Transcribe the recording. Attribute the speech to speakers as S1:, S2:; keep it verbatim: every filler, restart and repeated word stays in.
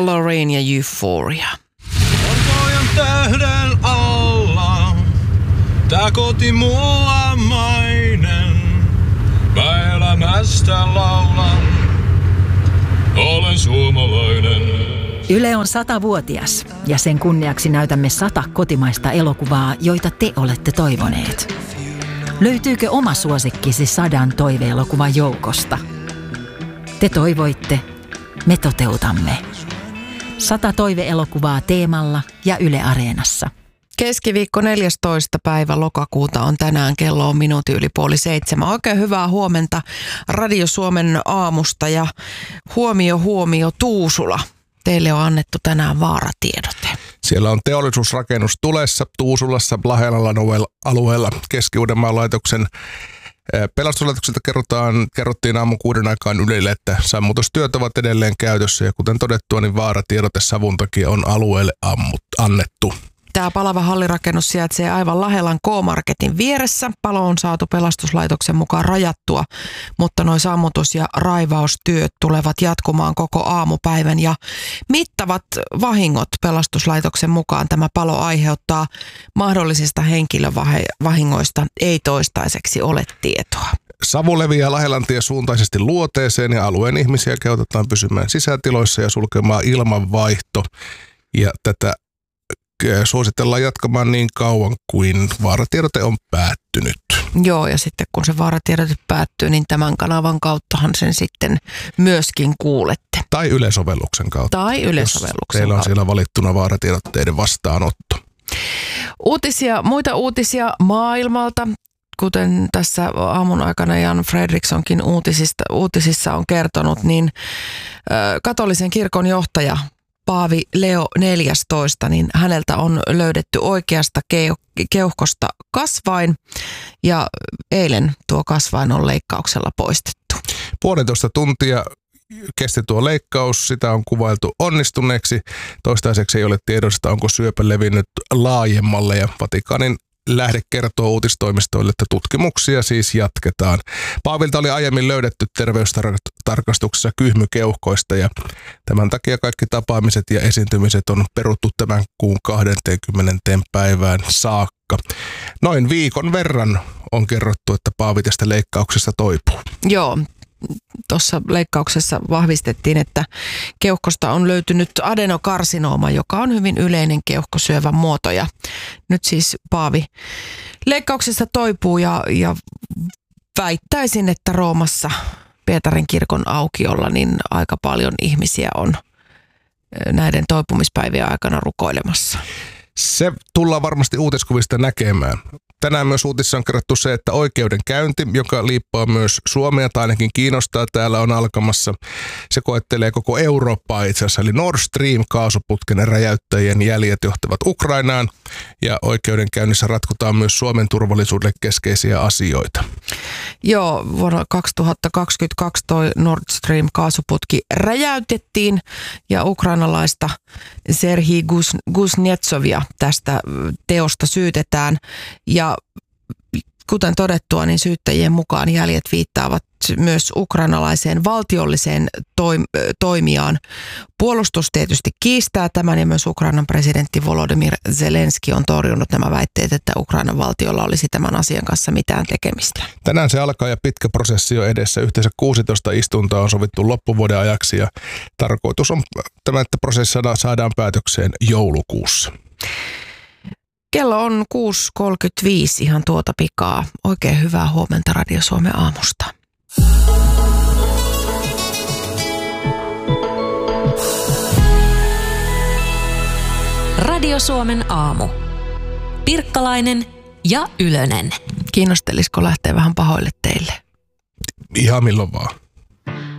S1: Loreen ja Euphoria.
S2: Valkojan tähden alla, tää koti mulla mainen. Mä elämästä laulan, olen suomalainen.
S3: Yle on satavuotias ja sen kunniaksi näytämme sata kotimaista elokuvaa, joita te olette toivoneet. Löytyykö oma suosikkisi sadan toiveelokuvan joukosta? Te toivoitte, me toteutamme. Sata toiveelokuvaa Teemalla ja Yle Areenassa.
S1: Keskiviikko neljästoista päivä lokakuuta on tänään, kello on minuutti yli puoli seitsemän. Oikein hyvää huomenta Radio Suomen aamusta ja huomio huomio Tuusula. Teille on annettu tänään vaaratiedote.
S4: Siellä on teollisuusrakennus tulessa Tuusulassa Lahelan alueella. Keski-Uudenmaan laitoksen pelastuslaitokselta kerrotaan, kerrottiin aamu kuuden aikaan Ylelle, että sammutustyöt ovat edelleen käytössä ja kuten todettua, niin vaaratiedote savun takia on alueelle ammut, annettu.
S1: Tämä palava hallirakennus sijaitsee aivan Lahelan K-Marketin vieressä. Palo on saatu pelastuslaitoksen mukaan rajattua, mutta nuo sammutus- ja raivaustyöt tulevat jatkumaan koko aamupäivän. Ja mittavat vahingot pelastuslaitoksen mukaan tämä palo aiheuttaa. Mahdollisista henkilövahingoista ei toistaiseksi ole tietoa.
S4: Savu leviää Lahelantie suuntaisesti luoteeseen ja alueen ihmisiä kehotetaan pysymään sisätiloissa ja sulkemaan ilmanvaihto. Ja tätä suositellaan jatkamaan niin kauan kuin vaaratiedote on päättynyt.
S1: Joo, ja sitten kun se vaaratiedote päättyy, niin tämän kanavan kauttahan sen sitten myöskin kuulette.
S4: Tai Yle-sovelluksen kautta.
S1: Tai Yle-sovelluksen kautta.
S4: Teillä on siellä valittuna vaaratiedotteiden vastaanotto.
S1: Uutisia, muita uutisia maailmalta. Kuten tässä aamun aikana Jan Fredrikssonkin uutisista, uutisissa on kertonut, niin ö, katolisen kirkon johtaja Paavi Leo neljästoista, niin häneltä on löydetty oikeasta keuhkosta kasvain ja eilen tuo kasvain on leikkauksella poistettu. Puolitoista
S4: tuntia kesti tuo leikkaus, sitä on kuvailtu onnistuneeksi. Toistaiseksi ei ole tiedosta, onko syöpä levinnyt laajemmalle ja Vatikaanin lähde kertoo uutistoimistoille, että tutkimuksia siis jatketaan. Paavilta oli aiemmin löydetty terveystarkastuksessa kyhmykeuhkoista ja tämän takia kaikki tapaamiset ja esiintymiset on peruttu tämän kuun kahdeskymmenes päivään saakka. Noin viikon verran on kerrottu, että Paavi tästä leikkauksesta toipuu. Joo. Tuossa leikkauksessa vahvistettiin, että keuhkosta on löytynyt adenokarsinooma, joka on hyvin yleinen keuhkosyövän muoto. Ja nyt siis Paavi leikkauksessa toipuu ja, ja väittäisin, että Roomassa Pietarin kirkon aukiolla niin aika paljon ihmisiä on näiden toipumispäivien aikana rukoilemassa. Se tullaan varmasti uutiskuvista näkemään. Tänään myös uutisissa on kerrottu se, että oikeudenkäynti, joka liippaa myös Suomea tai ainakin kiinnostaa, täällä on alkamassa. Se koettelee koko Eurooppaa itse asiassa, eli Nord Stream kaasuputken räjäyttäjien jäljet johtavat Ukrainaan. Ja oikeudenkäynnissä ratkotaan myös Suomen turvallisuudelle keskeisiä asioita. Joo, vuonna kaksituhattakaksikymmentäkaksi toi Nord Stream kaasuputki räjäytettiin ja ukrainalaista Serhii Kuznetsovia tästä teosta syytetään. Ja kuten todettua, niin syyttäjien mukaan jäljet viittaavat myös ukrainalaiseen valtiolliseen toim- toimijaan. Puolustus tietysti kiistää tämän ja myös Ukrainan presidentti Volodymyr Zelenski on torjunut nämä väitteet, että Ukrainan valtiolla olisi tämän asian kanssa mitään tekemistä. Tänään se alkaa ja pitkä prosessi on edessä. Yhteensä kuusitoista istuntoa on sovittu loppuvuoden ajaksi ja tarkoitus on tämä, että prosessi saadaan päätökseen joulukuussa. Kello on kuusi kolmekymmentäviisi ihan tuota pikaa. Oikein hyvää huomenta Radio Suomen aamusta.
S3: Radio Suomen aamu. Pirkkalainen ja Ylönen.
S1: Kiinnostelisiko lähteä vähän pahoille teille?
S4: Ihan milloin vaan.